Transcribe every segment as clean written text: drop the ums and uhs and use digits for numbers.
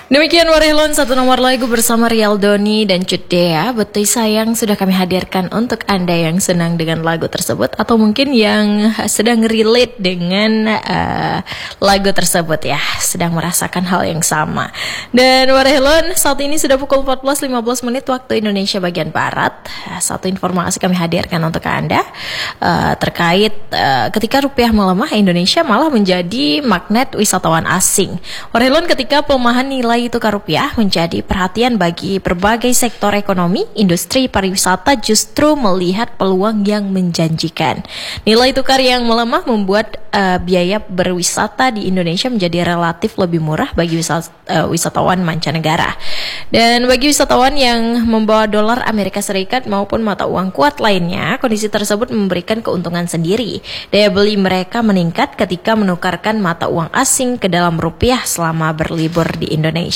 Demikian Warilon satu nomor lagu bersama Rial Doni dan Cut Dea, Betul Sayang sudah kami hadirkan untuk Anda yang senang dengan lagu tersebut atau mungkin yang sedang relate dengan lagu tersebut ya, sedang merasakan hal yang sama. Dan Warilon saat ini sudah pukul 14.15 waktu Indonesia bagian Barat. Satu informasi kami hadirkan untuk Anda terkait ketika rupiah melemah, Indonesia malah menjadi magnet wisatawan asing. Warilon, ketika pelemahan nilai tukar rupiah menjadi perhatian bagi berbagai sektor ekonomi, industri pariwisata justru melihat peluang yang menjanjikan. Nilai tukar yang melemah membuat biaya berwisata di Indonesia menjadi relatif lebih murah bagi wisatawan mancanegara. Dan bagi wisatawan yang membawa dolar Amerika Serikat maupun mata uang kuat lainnya, kondisi tersebut memberikan keuntungan sendiri. Daya beli mereka meningkat ketika menukarkan mata uang asing ke dalam rupiah selama berlibur di Indonesia.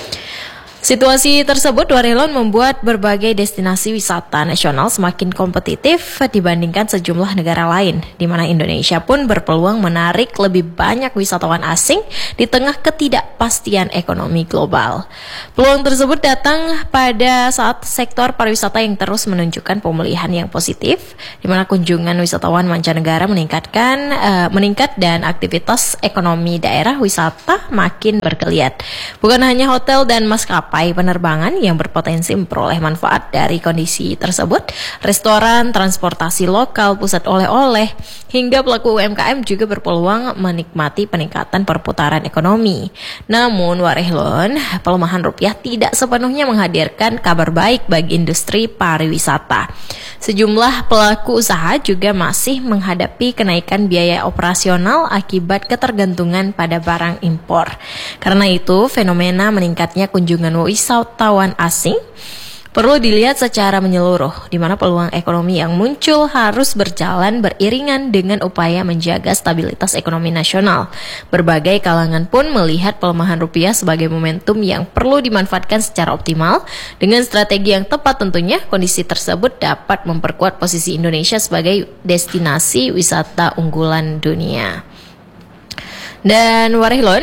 Situasi tersebut Warilon membuat berbagai destinasi wisata nasional semakin kompetitif dibandingkan sejumlah negara lain, di mana Indonesia pun berpeluang menarik lebih banyak wisatawan asing di tengah ketidakpastian ekonomi global. Peluang tersebut datang pada saat sektor pariwisata yang terus menunjukkan pemulihan yang positif, di mana kunjungan wisatawan mancanegara meningkat dan aktivitas ekonomi daerah wisata makin bergeliat. Bukan hanya hotel dan maskapai penerbangan yang berpotensi memperoleh manfaat dari kondisi tersebut, restoran, transportasi lokal, pusat oleh-oleh, hingga pelaku UMKM juga berpeluang menikmati peningkatan perputaran ekonomi. Namun, Warilon, pelemahan rupiah tidak sepenuhnya menghadirkan kabar baik bagi industri pariwisata. Sejumlah pelaku usaha juga masih menghadapi kenaikan biaya operasional akibat ketergantungan pada barang impor. Karena itu, fenomena meningkatnya kunjungan wisatawan asing perlu dilihat secara menyeluruh, di mana peluang ekonomi yang muncul harus berjalan beriringan dengan upaya menjaga stabilitas ekonomi nasional. Berbagai kalangan pun melihat pelemahan rupiah sebagai momentum yang perlu dimanfaatkan secara optimal. Dengan strategi yang tepat tentunya, kondisi tersebut dapat memperkuat posisi Indonesia sebagai destinasi wisata unggulan dunia. Dan Warilon,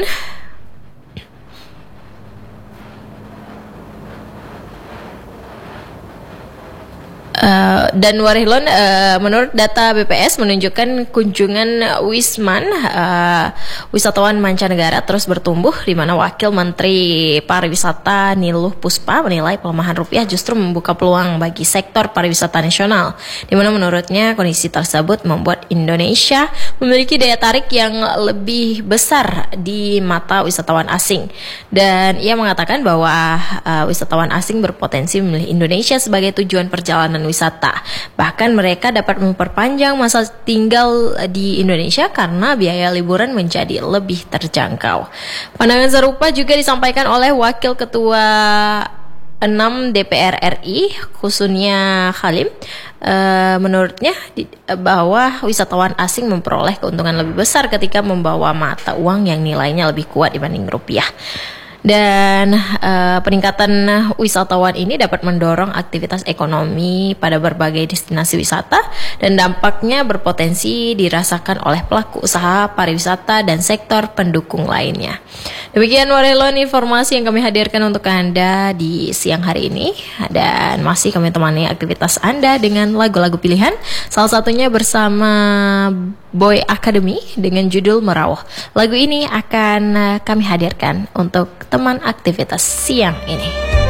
menurut data BPS menunjukkan kunjungan wisatawan mancanegara terus bertumbuh, di mana Wakil Menteri Pariwisata Niluh Puspa menilai pelemahan rupiah justru membuka peluang bagi sektor pariwisata nasional, di mana menurutnya kondisi tersebut membuat Indonesia memiliki daya tarik yang lebih besar di mata wisatawan asing. Dan ia mengatakan bahwa wisatawan asing berpotensi memilih Indonesia sebagai tujuan perjalanan wisata. Bahkan mereka dapat memperpanjang masa tinggal di Indonesia karena biaya liburan menjadi lebih terjangkau. Pandangan serupa juga disampaikan oleh Wakil Ketua 6 DPR RI, Kusunya Khalim. Menurutnya bahwa wisatawan asing memperoleh keuntungan lebih besar ketika membawa mata uang yang nilainya lebih kuat dibanding rupiah. Dan peningkatan wisatawan ini dapat mendorong aktivitas ekonomi pada berbagai destinasi wisata, dan dampaknya berpotensi dirasakan oleh pelaku usaha pariwisata dan sektor pendukung lainnya. Demikian Warilon informasi yang kami hadirkan untuk Anda di siang hari ini, dan masih kami temani aktivitas Anda dengan lagu-lagu pilihan, salah satunya bersama Boy Academy dengan judul Merawah. Lagu ini akan kami hadirkan untuk teman aktivitas siang ini.